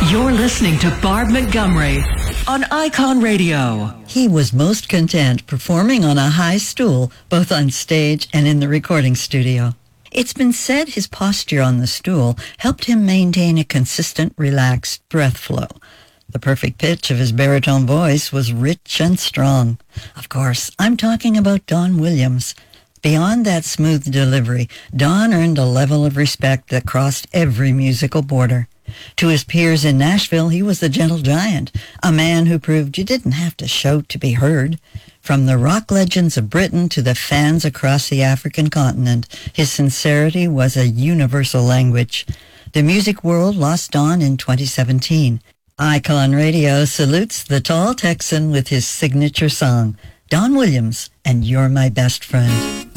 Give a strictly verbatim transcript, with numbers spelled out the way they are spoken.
You're listening to Barb Montgomery on Icon Radio. He was most content performing on a high stool, both on stage and in the recording studio. It's been said his posture on the stool helped him maintain a consistent, relaxed breath flow. The perfect pitch of his baritone voice was rich and strong. Of course, I'm talking about Don Williams. Beyond that smooth delivery, Don earned a level of respect that crossed every musical border. To his peers in Nashville, he was the gentle giant, a man who proved you didn't have to shout to be heard. From the rock legends of Britain to the fans across the African continent, his sincerity was a universal language. The music world lost Don in twenty seventeen. Icon Radio salutes the tall Texan with his signature song, Don Williams and You're My Best Friend.